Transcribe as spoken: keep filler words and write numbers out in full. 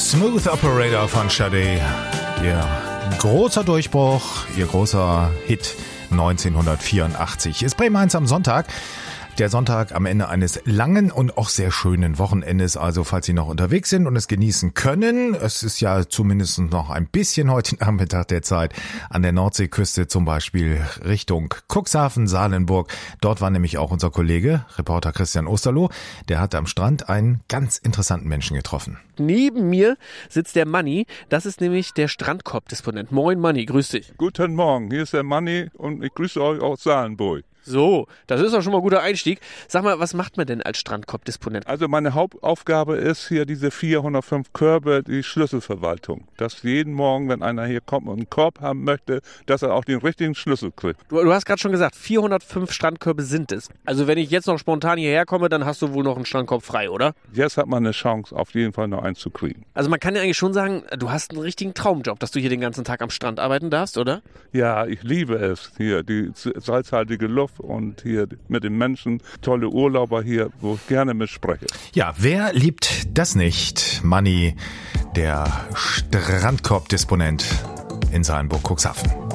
Smooth Operator von Sade. Ihr großer Durchbruch, ihr großer Hit neunzehnhundertvierundachtzig. Ist Bremen eins am Sonntag. Der Sonntag am Ende eines langen und auch sehr schönen Wochenendes. Also falls Sie noch unterwegs sind und es genießen können, es ist ja zumindest noch ein bisschen heute Nachmittag der Zeit, an der Nordseeküste zum Beispiel Richtung Cuxhaven, Salenburg. Dort war nämlich auch unser Kollege, Reporter Christian Osterloh. Der hat am Strand einen ganz interessanten Menschen getroffen. Neben mir sitzt der Manni. Das ist nämlich der Strandkorb-Disponent. Moin Manni, grüß dich. Guten Morgen, hier ist der Manni und ich grüße euch aus Salenburg. So, das ist doch schon mal ein guter Einstieg. Sag mal, was macht man denn als Strandkorb-Disponent? Also meine Hauptaufgabe ist hier diese vierhundertfünf Körbe, die Schlüsselverwaltung. Dass jeden Morgen, wenn einer hier kommt und einen Korb haben möchte, dass er auch den richtigen Schlüssel kriegt. Du, du hast gerade schon gesagt, vierhundertfünf Strandkörbe sind es. Also wenn ich jetzt noch spontan hierher komme, dann hast du wohl noch einen Strandkorb frei, oder? Jetzt hat man eine Chance, auf jeden Fall noch einen zu kriegen. Also man kann ja eigentlich schon sagen, du hast einen richtigen Traumjob, dass du hier den ganzen Tag am Strand arbeiten darfst, oder? Ja, ich liebe es hier, die salzhaltige Luft und hier mit den Menschen, tolle Urlauber hier, wo ich gerne mitspreche. Ja, wer liebt das nicht? Manni, der Strandkorb-Disponent in Salenburg-Cuxhaven.